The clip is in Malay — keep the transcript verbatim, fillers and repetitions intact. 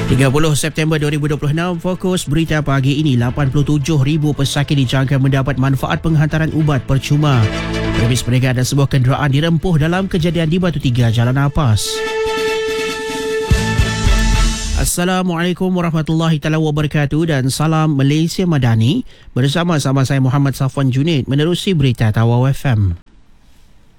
tiga puluh September dua ribu dua puluh enam, fokus berita pagi ini, lapan puluh tujuh ribu pesakit dijangka mendapat manfaat penghantaran ubat percuma. Servis perniagaan dan sebuah kenderaan dirempuh dalam kejadian di Batu Tiga, Jalan Apas. Assalamualaikum warahmatullahi taala wabarakatuh dan salam Malaysia Madani. Bersama-sama saya Muhammad Safwan Junid menerusi berita Tawau F M.